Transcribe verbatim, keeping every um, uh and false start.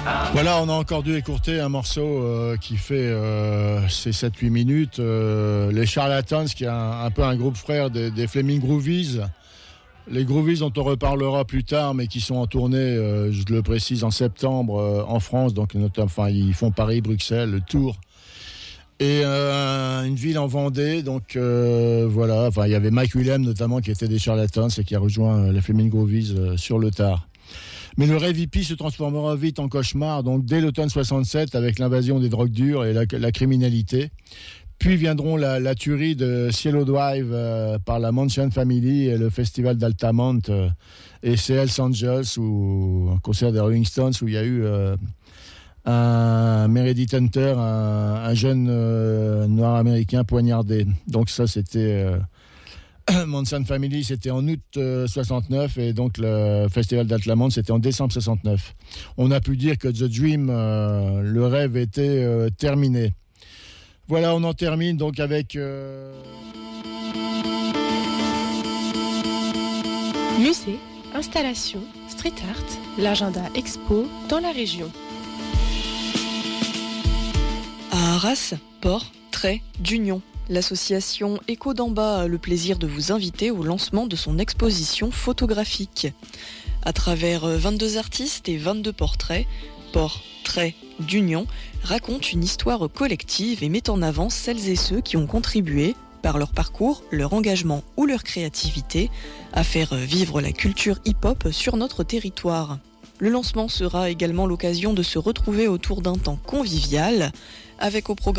Voilà, on a encore dû écourter un morceau euh, qui fait euh, ses sept huit minutes. Euh, les Charlatans, qui est un, un peu un groupe frère des, des Flaming Groovies. Les Groovies dont on reparlera plus tard, mais qui sont en tournée, euh, je le précise, en septembre euh, en France. Donc, notamment, enfin, ils font Paris, Bruxelles, le Tour. Et euh, une ville en Vendée. Donc, euh, voilà. Enfin, il y avait Mike Willem, notamment, qui était des Charlatans et qui a rejoint euh, les Flaming Groovies euh, sur le tard. Mais le rêve hippie se transformera vite en cauchemar, donc dès l'automne soixante-sept, avec l'invasion des drogues dures et la, la criminalité. Puis viendront la, la tuerie de Cielo Drive euh, par la Manson Family et le festival d'Altamont euh, et c'est Hells Angels, ou un concert des Rolling Stones, où il y a eu euh, un Meredith Hunter, un, un jeune euh, noir américain poignardé. Donc ça, c'était... Euh, Manson Family, c'était en août euh, soixante-neuf, et donc le festival d'Altamont, c'était en décembre soixante-neuf. On a pu dire que The Dream, euh, le rêve, était euh, terminé. Voilà, on en termine donc avec... Euh... Musée, installation, street art, l'agenda expo dans la région. À Arras, port, trait, d'union. L'association Écho d'en bas a le plaisir de vous inviter au lancement de son exposition photographique. À travers vingt-deux artistes et vingt-deux portraits, Portraits d'Union raconte une histoire collective et met en avant celles et ceux qui ont contribué, par leur parcours, leur engagement ou leur créativité, à faire vivre la culture hip-hop sur notre territoire. Le lancement sera également l'occasion de se retrouver autour d'un temps convivial, avec au programme